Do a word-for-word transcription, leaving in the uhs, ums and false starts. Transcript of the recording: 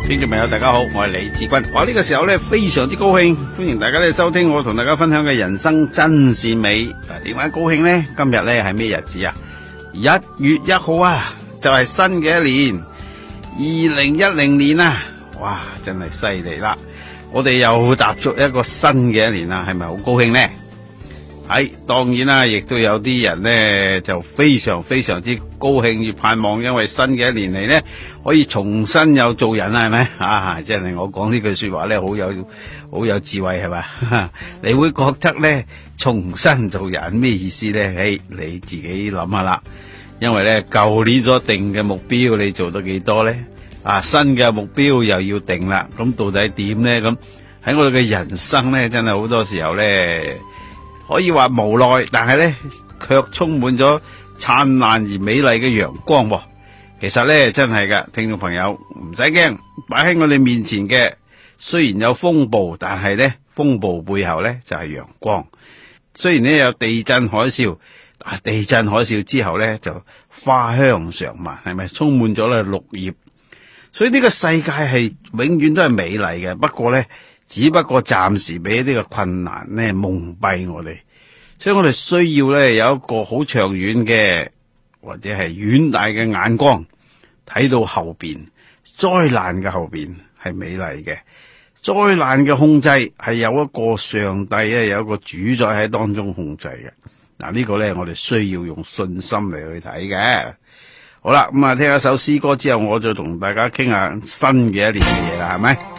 聽眾朋友大家好，我係李志軍。我呢個時候咧非常之高興，歡迎大家咧收聽我同大家分享嘅人生真善美。嗱，點解高興呢？今日咧係咩日子啊？一月一號啊，就係新嘅一年，二零一零年啊！哇，真係犀利啦！我哋又踏足一個新嘅一年啦，係咪好高興呢？係，當然啦，亦都有啲人呢就非常非常之高興，與盼望，因為新嘅一年嚟呢，可以重新有做人啦，係咪啊？即係我講呢句說話呢，好有好有智慧，係咪？你會覺得呢，重新做人咩意思呢？誒，你自己諗下啦。因為呢，舊年所定嘅目標，你做到幾多呢？啊，新嘅目標又要定啦。咁到底點呢？咁喺我哋嘅人生呢，真係好多時候呢。可以話無奈，但係咧卻充滿咗燦爛而美麗嘅陽光喎。其實咧真係噶，聽眾朋友唔使驚，擺喺我哋面前嘅雖然有風暴，但係咧風暴背後咧就係陽光。雖然咧有地震海嘯，啊地震海嘯之後咧就花香常漫，係咪充滿咗咧綠葉？所以呢個世界係永遠都係美麗嘅。不過咧。只不過暫時俾呢個困難咧蒙蔽我哋，所以我哋需要咧有一個好長遠嘅或者係遠大嘅眼光，睇到後邊災難嘅後邊係美麗嘅，災難嘅控制係有一個上帝咧有一個主宰喺當中控制嘅。嗱，呢個咧我哋需要用信心嚟去睇嘅。好啦，咁啊聽一首詩歌之後，我就同大家傾下新嘅一年嘅嘢啦，係咪？